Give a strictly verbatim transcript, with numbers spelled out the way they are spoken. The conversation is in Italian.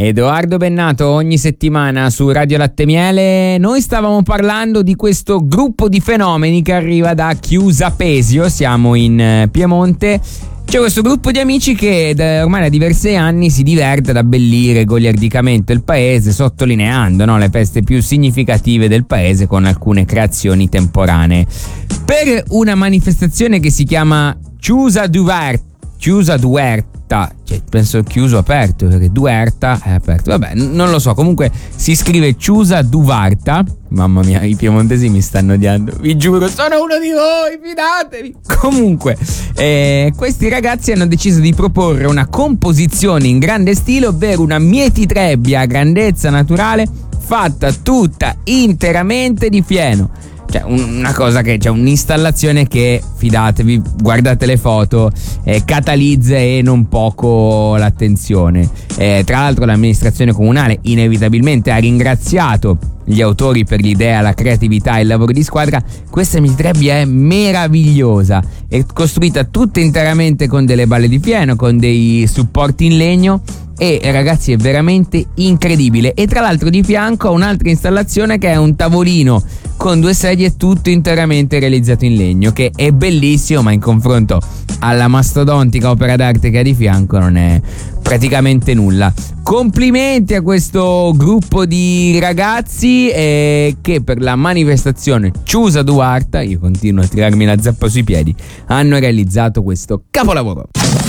Edoardo Bennato ogni settimana su Radio Latte Miele. Noi stavamo parlando di questo gruppo di fenomeni che arriva da Chiusapesio, siamo in Piemonte. C'è questo gruppo di amici che da, ormai da diversi anni si diverte ad abbellire goliardicamente il paese, sottolineando, no, le feste più significative del paese con alcune creazioni temporanee. Per una manifestazione che si chiama Chiusa Duverta, Chiusa Duerta, cioè penso chiuso aperto, perché Duerta è aperto, vabbè, n- non lo so, comunque si scrive Chiusa Duvarta. Mamma mia, i piemontesi mi stanno odiando, vi giuro, sono uno di voi, fidatevi. Comunque, eh, questi ragazzi hanno deciso di proporre una composizione in grande stile, ovvero una mietitrebbia a grandezza naturale fatta tutta interamente di fieno. Cioè una cosa che c'è, un'installazione che, fidatevi, guardate le foto, eh, catalizza e non poco l'attenzione. Eh, tra l'altro l'amministrazione comunale inevitabilmente ha ringraziato gli autori per l'idea, la creatività e il lavoro di squadra. Questa mietitrebbia è meravigliosa, è costruita tutta interamente con delle balle di fieno, con dei supporti in legno, e ragazzi è veramente incredibile. E tra l'altro di fianco ha un'altra installazione che è un tavolino con due sedie tutto interamente realizzato in legno, che è bellissimo, ma in confronto alla mastodontica opera d'arte che ha di fianco non è praticamente nulla. Complimenti a questo gruppo di ragazzi eh, che per la manifestazione Chiusa Duarta, io continuo a tirarmi la zappa sui piedi, hanno realizzato questo capolavoro.